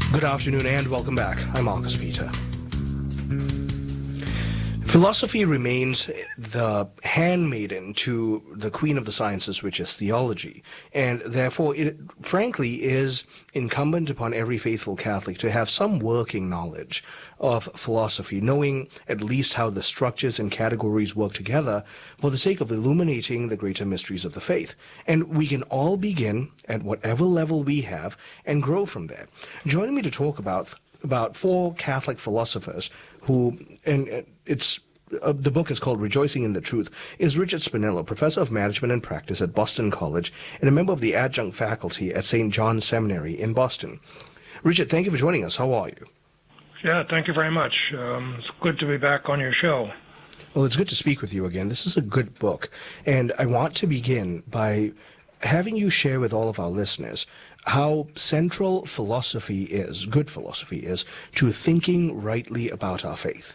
Good afternoon and welcome back. I'm Marcus Peter. Philosophy remains the handmaiden to the queen of the sciences, which is theology, and therefore it frankly is incumbent upon every faithful Catholic to have some working knowledge of philosophy, knowing at least how the structures and categories work together for the sake of illuminating the greater mysteries of the faith. And we can all begin at whatever level we have and grow from there. Joining me to talk about four Catholic philosophers who, and it's the book is called Rejoicing in the Truth, is Richard Spinello, Professor of Management and Practice at Boston College and a member of the adjunct faculty at St. John's Seminary in Boston. Richard, thank you for joining us. How are you? Yeah, thank you very much. It's good to be back on your show. Well, it's good to speak with you again. This is a good book, and I want to begin by having you share with all of our listeners how central philosophy is, good philosophy is, to thinking rightly about our faith.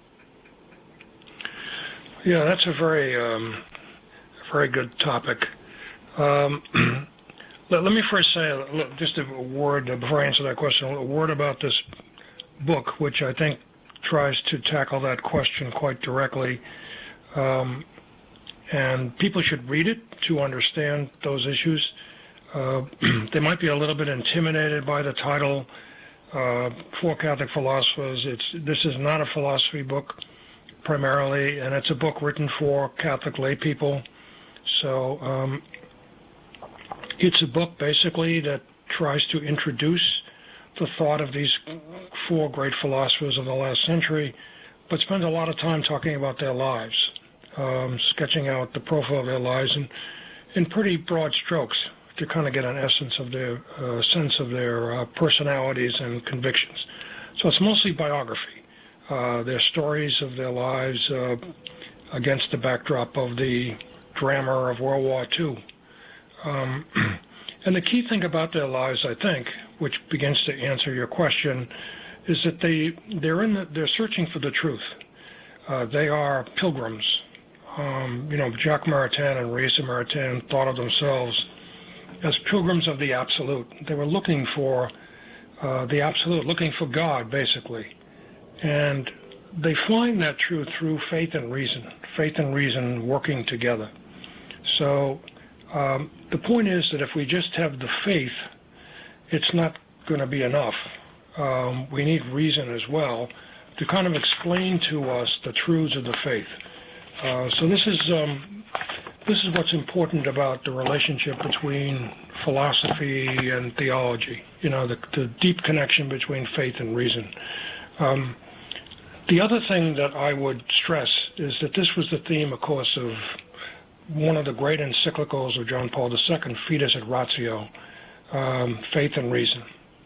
Yeah, that's a very good topic. Let me first say just a word before I answer that question, a word about this book, which I think tries to tackle that question quite directly. And people should read it to understand those issues. They might be a little bit intimidated by the title, Four Catholic Philosophers. This is not a philosophy book primarily, and it's a book written for Catholic lay people. So it's a book basically that tries to introduce the thought of these four great philosophers of the last century, but spends a lot of time talking about their lives, sketching out the profile of their lives in pretty broad strokes to kind of get an essence of their sense of their personalities and convictions. So it's mostly biography. Their stories of their lives against the backdrop of the drama of World War II. And the key thing about their lives, I think, which begins to answer your question, is that they're searching for the truth. They are pilgrims. Jacques Maritain and Raisa Maritain thought of themselves as pilgrims of the absolute. They were looking for the absolute, looking for God, basically. And they find that truth through faith and reason working together. So the point is that if we just have the faith, it's not going to be enough. We need reason as well to kind of explain to us the truths of the faith. So this is what's important about the relationship between philosophy and theology, the deep connection between faith and reason. The other thing that I would stress is that this was the theme, of course, of one of the great encyclicals of John Paul II, Fides et Ratio, faith and reason.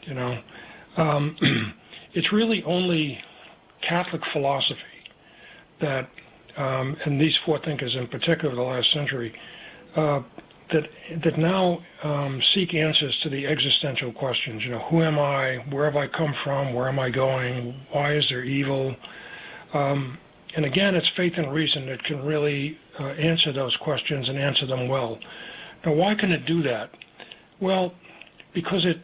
It's really only Catholic philosophy that, and these four thinkers in particular of the last century, that now seek answers to the existential questions. Who am I? Where have I come from? Where am I going? Why is there evil? And again, it's faith and reason that can really answer those questions and answer them well. Now, why can it do that? Well, because it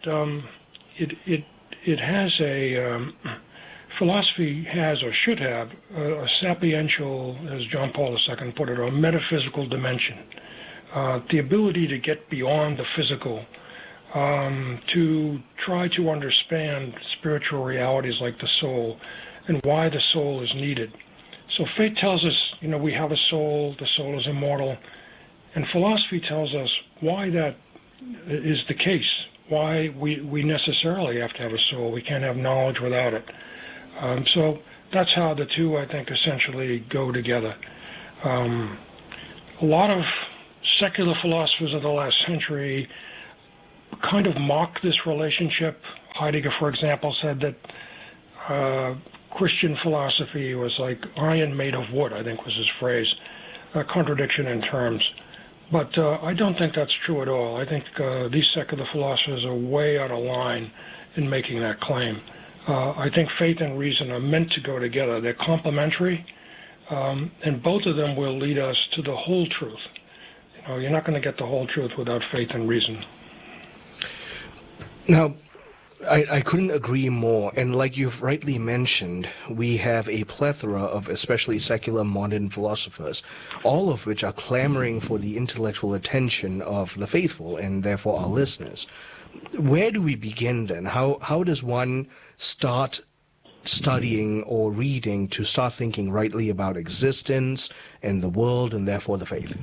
has philosophy has or should have a sapiential, as John Paul II put it, a metaphysical dimension. The ability to get beyond the physical, to try to understand spiritual realities like the soul and why the soul is needed. So faith tells us, we have a soul, the soul is immortal, and philosophy tells us why that is the case, why we necessarily have to have a soul. We can't have knowledge without it. So that's how the two, I think, essentially go together. A lot of secular philosophers of the last century kind of mock this relationship. Heidegger, for example, said that Christian philosophy was like iron made of wood, I think was his phrase, a contradiction in terms. But I don't think that's true at all. I think these secular philosophers are way out of line in making that claim. I think faith and reason are meant to go together. They're complementary, and both of them will lead us to the whole truth. You're not going to get the whole truth without faith and reason. Now, I couldn't agree more. And like you've rightly mentioned, we have a plethora of especially secular modern philosophers, all of which are clamoring for the intellectual attention of the faithful and therefore our listeners. Where do we begin then? How does one start studying or reading to start thinking rightly about existence and the world and therefore the faith?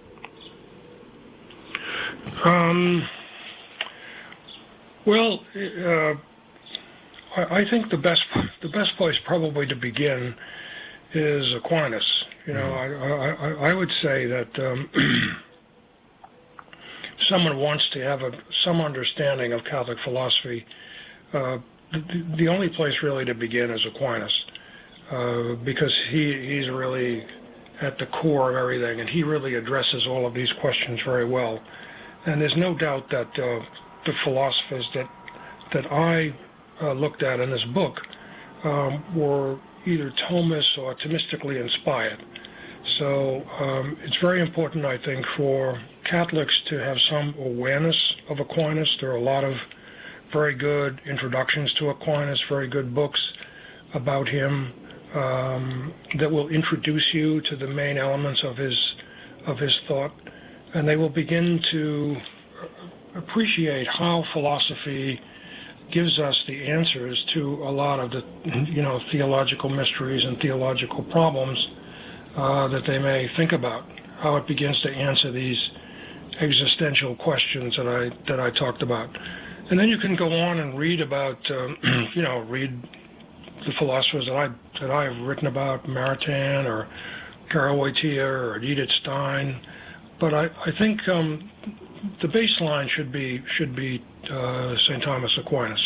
Well, I think the best place probably to begin is Aquinas. You know, I would say that if someone wants to have some understanding of Catholic philosophy, the only place really to begin is Aquinas, because he's really at the core of everything, and he really addresses all of these questions very well. And there's no doubt that the philosophers that I looked at in this book were either Thomist or Thomistically inspired. So it's very important, I think, for Catholics to have some awareness of Aquinas. There are a lot of very good introductions to Aquinas, very good books about him that will introduce you to the main elements of his thought, and they will begin to appreciate how philosophy gives us the answers to a lot of the theological mysteries and theological problems that they may think about, how it begins to answer these existential questions that I talked about. And then you can go on and read about read the philosophers that I have written about, Maritain or Karol Wojtyła or Edith Stein. But I think the baseline should be St. Thomas Aquinas.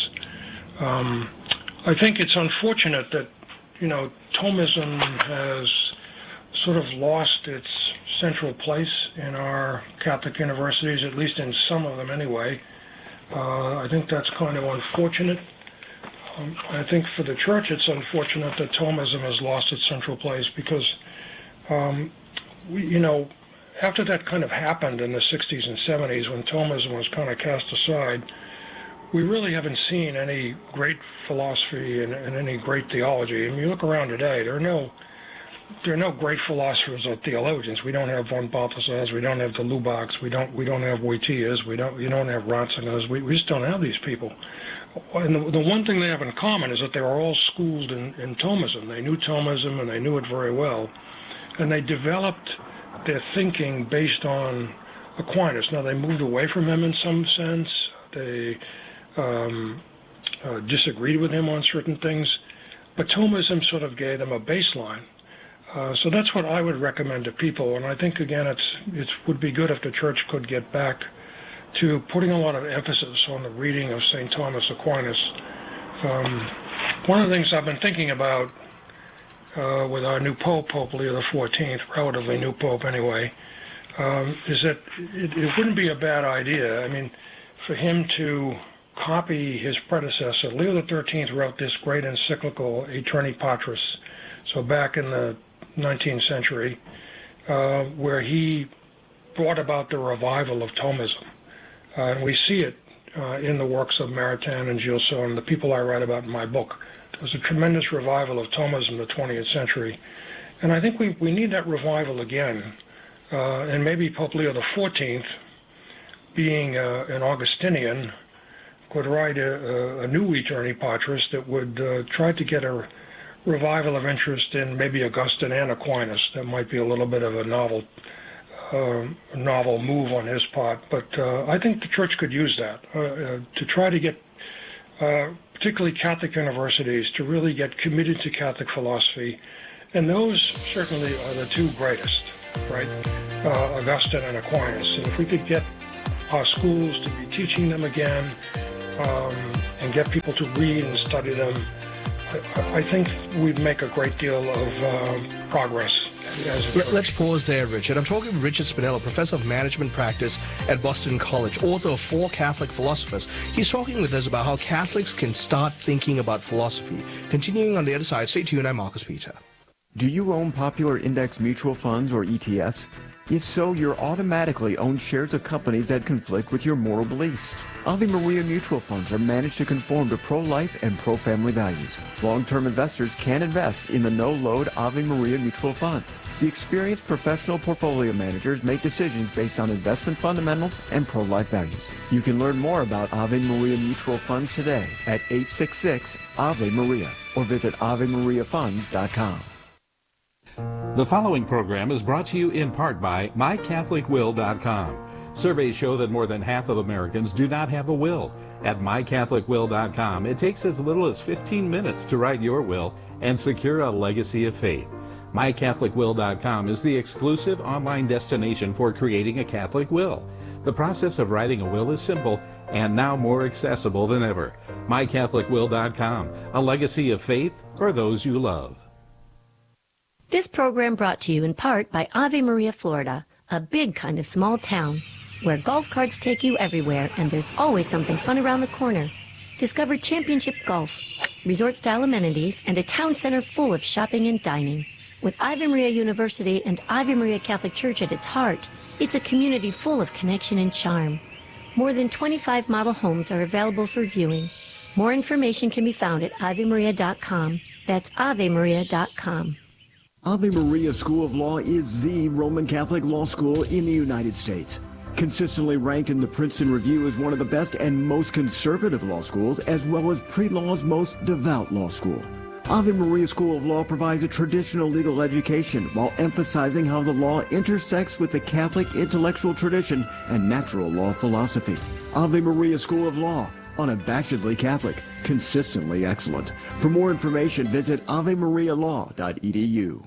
I think it's unfortunate that Thomism has sort of lost its central place in our Catholic universities, at least in some of them anyway. I think that's kind of unfortunate. I think for the Church it's unfortunate that Thomism has lost its central place, because after that kind of happened in the 60s and 70s, when Thomism was kind of cast aside, we really haven't seen any great philosophy and any great theology. And you look around today, there are no great philosophers or theologians. We don't have von Balthasars, we don't have the Lubachs, we don't have Wojtyłas, we don't have Ratzingers. We just don't have these people. And the one thing they have in common is that they were all schooled in Thomism. They knew Thomism and they knew it very well, and they developed their thinking based on Aquinas. Now, they moved away from him in some sense. They disagreed with him on certain things, but Thomism sort of gave them a baseline. So that's what I would recommend to people. And I think, again, it would be good if the Church could get back to putting a lot of emphasis on the reading of St. Thomas Aquinas. One of the things I've been thinking about with our new Pope, Pope Leo XIV, relatively new Pope anyway, is that it wouldn't be a bad idea, I mean, for him to copy his predecessor. Leo XIII wrote this great encyclical, Aeterni Patris, so back in the 19th century, where he brought about the revival of Thomism. And we see it in the works of Maritain and Gilson and the people I write about in my book. There was a tremendous revival of Thomism in the 20th century. And I think we need that revival again. And maybe Pope Leo XIV, being an Augustinian, could write a new Aeterni Patris that would try to get a revival of interest in maybe Augustine and Aquinas. That might be a little bit of a novel move on his part, but I think the Church could use that to try to get particularly Catholic universities to really get committed to Catholic philosophy, and those certainly are the two greatest, right? Augustine and Aquinas. And if we could get our schools to be teaching them again and get people to read and study them, I think we'd make a great deal of progress. Let's pause there, Richard. I'm talking with Richard Spinella, Professor of Management Practice at Boston College, author of 4 Catholic Philosophers. He's talking with us about how Catholics can start thinking about philosophy. Continuing on the other side, stay tuned. I'm Marcus Peter. Do you own popular index mutual funds or ETFs? If so, you're automatically own shares of companies that conflict with your moral beliefs. Ave Maria mutual funds are managed to conform to pro-life and pro-family values. Long-term investors can invest in the no-load Ave Maria mutual funds. The experienced professional portfolio managers make decisions based on investment fundamentals and pro-life values. You can learn more about Ave Maria mutual funds today at 866 Ave Maria or visit AveMariaFunds.com. The following program is brought to you in part by MyCatholicWill.com. Surveys show that more than half of Americans do not have a will. At MyCatholicWill.com, it takes as little as 15 minutes to write your will and secure a legacy of faith. MyCatholicWill.com is the exclusive online destination for creating a Catholic will. The process of writing a will is simple and now more accessible than ever. MyCatholicWill.com, a legacy of faith for those you love. This program brought to you in part by Ave Maria, Florida, a big kind of small town where golf carts take you everywhere and there's always something fun around the corner. Discover championship golf, resort-style amenities, and a town center full of shopping and dining. With Ave Maria University and Ave Maria Catholic Church at its heart, it's a community full of connection and charm. More than 25 model homes are available for viewing. More information can be found at AveMaria.com. That's AveMaria.com. Ave Maria School of Law is the Roman Catholic law school in the United States. Consistently ranked in the Princeton Review as one of the best and most conservative law schools, as well as pre-law's most devout law school. Ave Maria School of Law provides a traditional legal education while emphasizing how the law intersects with the Catholic intellectual tradition and natural law philosophy. Ave Maria School of Law, unabashedly Catholic, consistently excellent. For more information, visit avemarialaw.edu.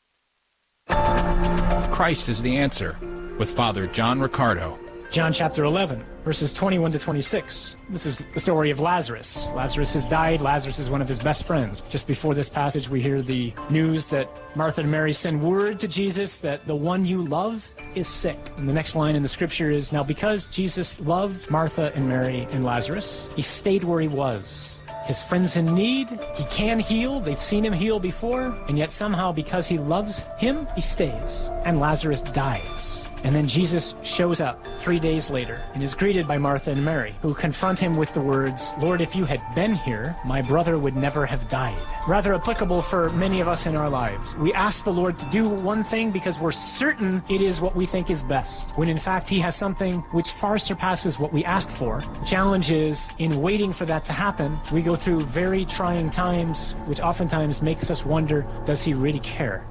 Christ is the answer, with Father John Riccardo. John chapter 11, verses 21 to 26. This is the story of Lazarus. Lazarus has died. Lazarus is one of his best friends. Just before this passage, we hear the news that Martha and Mary send word to Jesus that the one you love is sick. And the next line in the scripture is, now because Jesus loved Martha and Mary and Lazarus, he stayed where he was. His friend's in need. He can heal. They've seen him heal before. And yet somehow, because he loves him, he stays. And Lazarus dies. And then Jesus shows up 3 days later and is greeted by Martha and Mary, who confront him with the words, Lord, if you had been here, my brother would never have died. Rather applicable for many of us in our lives. We ask the Lord to do one thing because we're certain it is what we think is best, when in fact he has something which far surpasses what we asked for. The challenge is, in waiting for that to happen, we go through very trying times, which oftentimes makes us wonder, does he really care?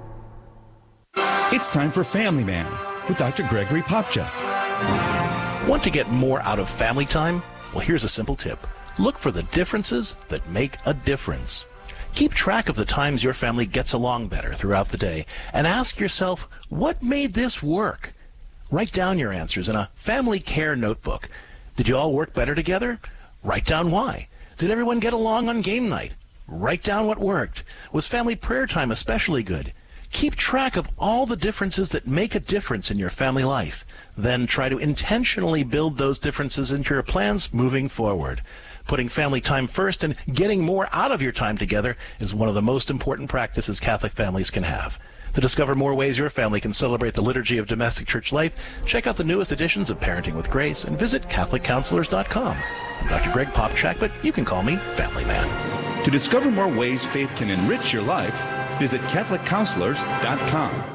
It's time for Family Man with Dr. Gregory Popcak. Want to get more out of family time? Well, here's a simple tip. Look for the differences that make a difference. Keep track of the times your family gets along better throughout the day and ask yourself, what made this work? Write down your answers in a family care notebook. Did you all work better together? Write down why. Did everyone get along on game night? Write down what worked. Was family prayer time especially good? Keep track of all the differences that make a difference in your family life. Then try to intentionally build those differences into your plans moving forward. Putting family time first and getting more out of your time together is one of the most important practices Catholic families can have. To discover more ways your family can celebrate the liturgy of domestic church life, check out the newest editions of Parenting with Grace and visit CatholicCounselors.com. I'm Dr. Greg Popcak, but you can call me Family Man. To discover more ways faith can enrich your life, visit CatholicCounselors.com.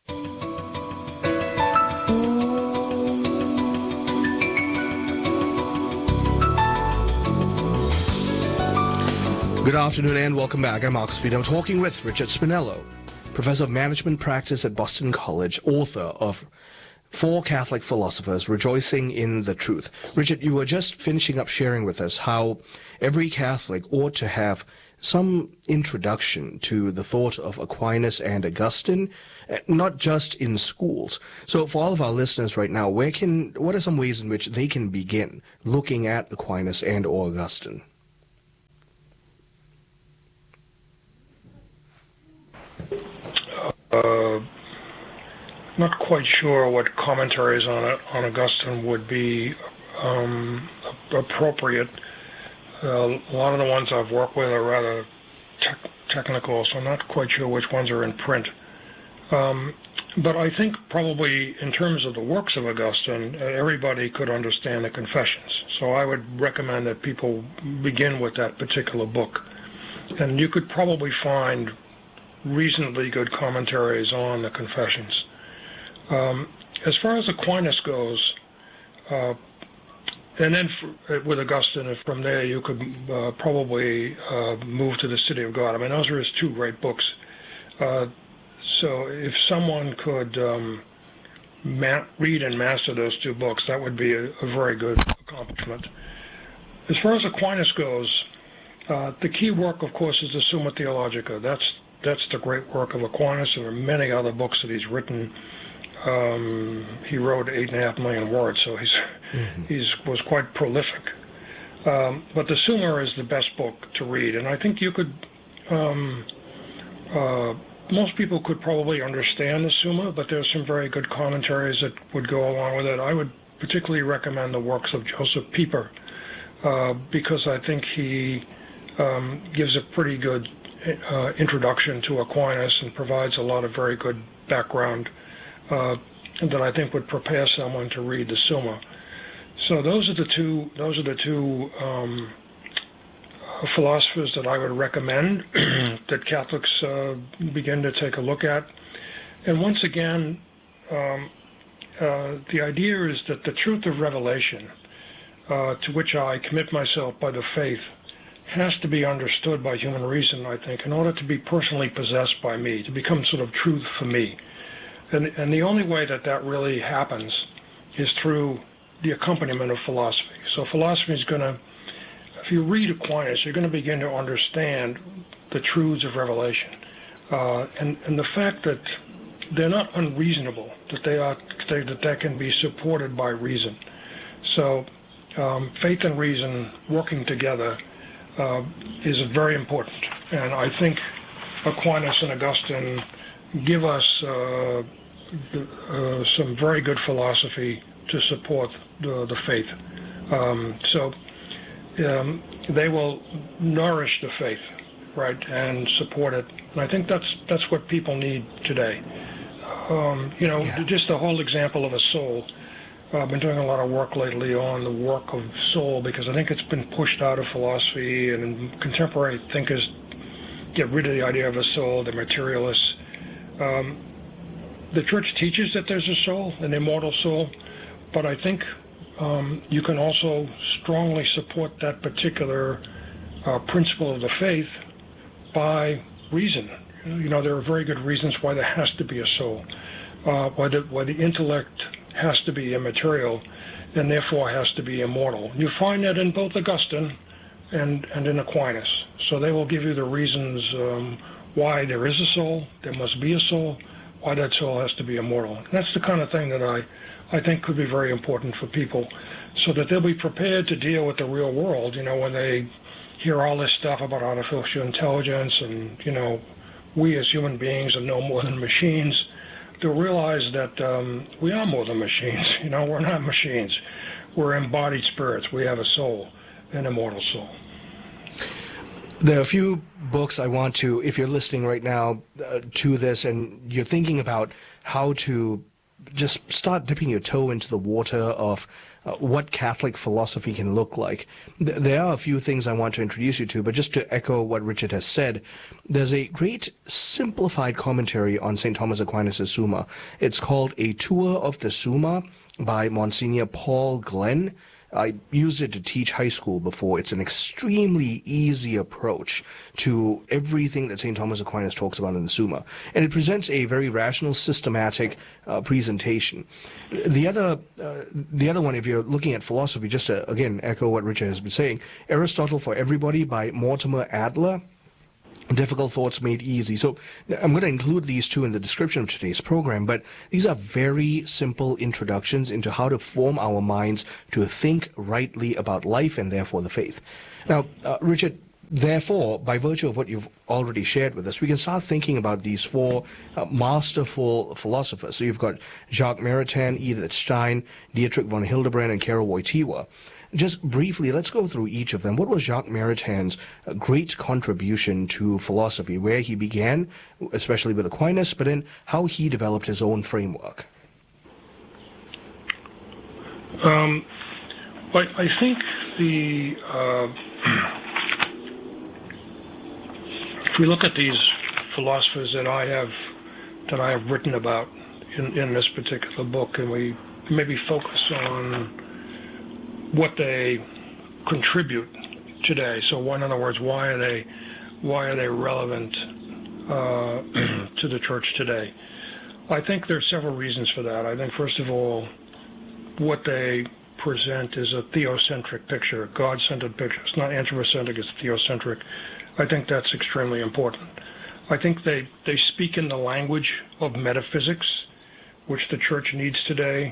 Good afternoon and welcome back. I'm Marcus Speed. I'm talking with Richard Spinello, Professor of Management Practice at Boston College, author of Four Catholic Philosophers Rejoicing in the Truth. Richard, you were just finishing up sharing with us how every Catholic ought to have some introduction to the thought of Aquinas and Augustine, not just in schools. So for all of our listeners right now, what are some ways in which they can begin looking at Aquinas and or Augustine? Not quite sure what commentaries on Augustine would be appropriate. A lot of the ones I've worked with are rather technical, so I'm not quite sure which ones are in print. But I think probably in terms of the works of Augustine, everybody could understand the Confessions. So I would recommend that people begin with that particular book. And you could probably find reasonably good commentaries on the Confessions. As far as Aquinas goes, and then with Augustine, from there you could probably move to the City of God. I mean, those are his two great books. So if someone could read and master those two books, that would be a very good accomplishment. As far as Aquinas goes, the key work, of course, is the Summa Theologica. That's the great work of Aquinas. There are many other books that he's written. He wrote 8.5 million words, so he was quite prolific. But the Summa is the best book to read, and I think you could. Most people could probably understand the Summa, but there's some very good commentaries that would go along with it. I would particularly recommend the works of Joseph Pieper, because I think he gives a pretty good introduction to Aquinas and provides a lot of very good background that I think would prepare someone to read the Summa. So those are the two philosophers that I would recommend that Catholics begin to take a look at. And once again, the idea is that the truth of revelation, to which I commit myself by the faith, has to be understood by human reason, I think, in order to be personally possessed by me, to become sort of truth for me. And the only way that that really happens is through the accompaniment of philosophy. So philosophy is going to, if you read Aquinas, you're going to begin to understand the truths of revelation. And the fact that they're not unreasonable, that they can be supported by reason. So faith and reason working together is very important. And I think Aquinas and Augustine give us some very good philosophy to support the faith. So they will nourish the faith, right, and support it. And I think that's what people need today. Just the whole example of a soul. I've been doing a lot of work lately on the work of soul because I think it's been pushed out of philosophy, and contemporary thinkers get rid of the idea of a soul, the materialists. The church teaches that there's a soul, an immortal soul, but I think you can also strongly support that particular principle of the faith by reason. There are very good reasons why there has to be a soul, why the intellect has to be immaterial and therefore has to be immortal. You find that in both Augustine and in Aquinas. So they will give you the reasons why there is a soul, there must be a soul, why that soul has to be immortal. And that's the kind of thing that I think could be very important for people, so that they'll be prepared to deal with the real world, when they hear all this stuff about artificial intelligence and, we as human beings are no more than machines. They'll realize that we are more than machines. We're not machines. We're embodied spirits. We have a soul, an immortal soul. There are a few books I want to, if you're listening right now to this and you're thinking about how to just start dipping your toe into the water of what Catholic philosophy can look like. There are a few things I want to introduce you to, but just to echo what Richard has said, there's a great simplified commentary on St. Thomas Aquinas' Summa. It's called A Tour of the Summa by Monsignor Paul Glenn. I used it to teach high school before. It's an extremely easy approach to everything that St. Thomas Aquinas talks about in the Summa. And it presents a very rational, systematic presentation. The other one, if you're looking at philosophy, just to, again, echo what Richard has been saying, Aristotle for Everybody by Mortimer Adler. Difficult Thoughts Made Easy. So I'm going to include these two in the description of today's program, but these are very simple introductions into how to form our minds to think rightly about life and therefore the faith. Now, Richard, therefore, by virtue of what you've already shared with us, we can start thinking about these four masterful philosophers. So you've got Jacques Maritain, Edith Stein, Dietrich von Hildebrand, and Karol Wojtyła. Just briefly, let's go through each of them. What was Jacques Maritain's great contribution to philosophy, where he began, especially with Aquinas, but then how he developed his own framework? I think if we look at these philosophers that I have written about in this particular book, and we maybe focus on what they contribute today. So, in other words, why are they relevant to the church today? I think there are several reasons for that. I think, first of all, what they present is a theocentric picture, a God-centered picture. It's not anthropocentric, it's theocentric. I think that's extremely important. I think they speak in the language of metaphysics, which the church needs today.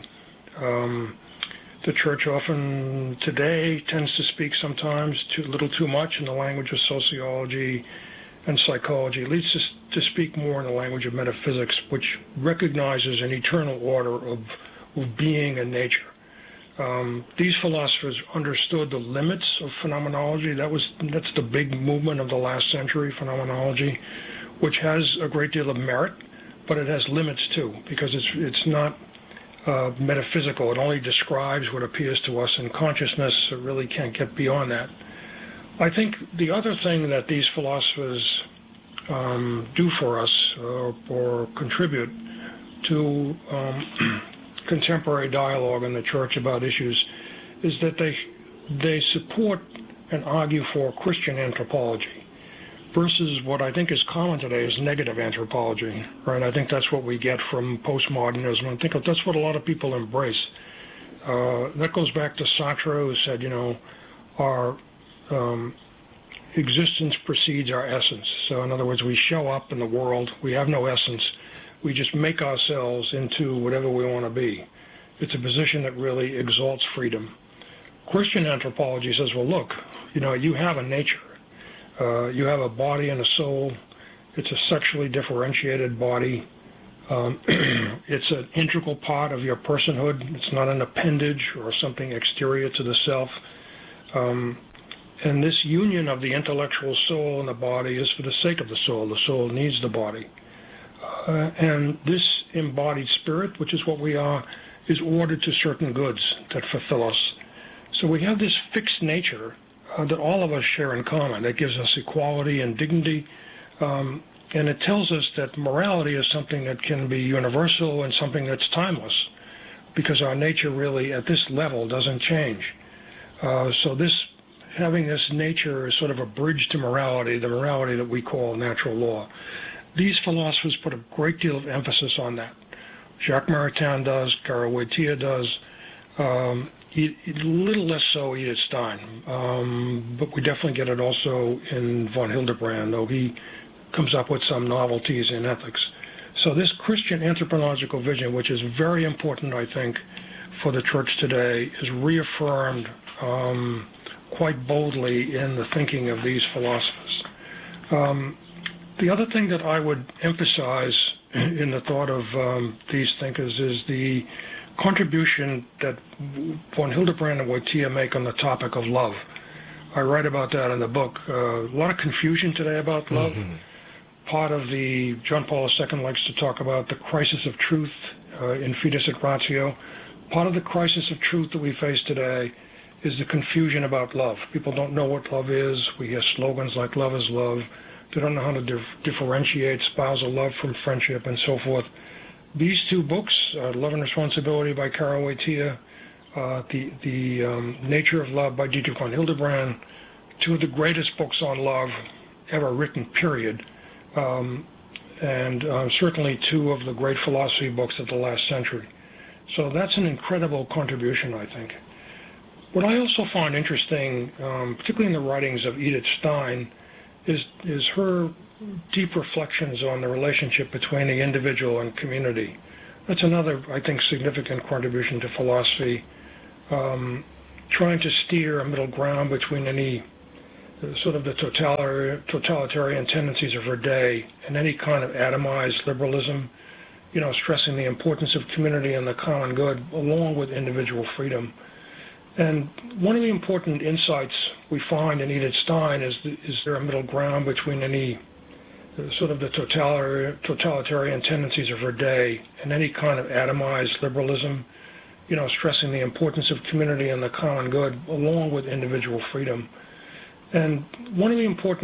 The church often today tends to speak sometimes a little too much in the language of sociology and psychology. It leads us to speak more in the language of metaphysics, which recognizes an eternal order of being and nature. These philosophers understood the limits of phenomenology. That's the big movement of the last century, phenomenology, which has a great deal of merit, but it has limits too, because it's not metaphysical. It only describes what appears to us in consciousness. It really can't get beyond that. I think the other thing that these philosophers do for us or contribute to contemporary dialogue in the church about issues is that they support and argue for Christian anthropology versus what I think is common today is negative anthropology, right? I think that's what we get from postmodernism. I think that's what a lot of people embrace. That goes back to Sartre, who said, our existence precedes our essence. So in other words, we show up in the world, we have no essence, we just make ourselves into whatever we want to be. It's a position that really exalts freedom. Christian anthropology says, well, look, you have a nature. You have a body and a soul. It's a sexually differentiated body. It's an integral part of your personhood. It's not an appendage or something exterior to the self. And this union of the intellectual soul and the body is for the sake of the soul. The soul needs the body. And this embodied spirit, which is what we are, is ordered to certain goods that fulfill us. So we have this fixed nature that all of us share in common. That gives us equality and dignity. And it tells us that morality is something that can be universal and something that's timeless, because our nature really at this level doesn't change. So having this nature is sort of a bridge to morality, the morality that we call natural law. These philosophers put a great deal of emphasis on that. Jacques Maritain does, Karol Wojtyla does, a little less so Edith Stein, but we definitely get it also in von Hildebrand, though he comes up with some novelties in ethics. So this Christian anthropological vision, which is very important, I think, for the church today, is reaffirmed quite boldly in the thinking of these philosophers. The other thing that I would emphasize in the thought of these thinkers is the contribution that von Hildebrand and Wojtyla make on the topic of love. I write about that in the book. A lot of confusion today about love. Mm-hmm. Part of John Paul II likes to talk about the crisis of truth in Fides et Ratio. Part of the crisis of truth that we face today is the confusion about love. People don't know what love is. We hear slogans like love is love. They don't know how to differentiate spousal love from friendship and so forth. These two books, Love and Responsibility by Karol Wojtyla, the Nature of Love by Dietrich von Hildebrand, two of the greatest books on love ever written, period. And certainly two of the great philosophy books of the last century. So that's an incredible contribution, I think. What I also find interesting, particularly in the writings of Edith Stein, is her deep reflections on the relationship between the individual and community. That's another, I think, significant contribution to philosophy, trying to steer a middle ground between any sort of the totalitarian tendencies of her day and any kind of atomized liberalism, stressing the importance of community and the common good along with individual freedom. And one of the important insights we find in Edith Stein is there a middle ground between any sort of the totalitarian tendencies of her day and any kind of atomized liberalism, stressing the importance of community and the common good along with individual freedom. And one of the important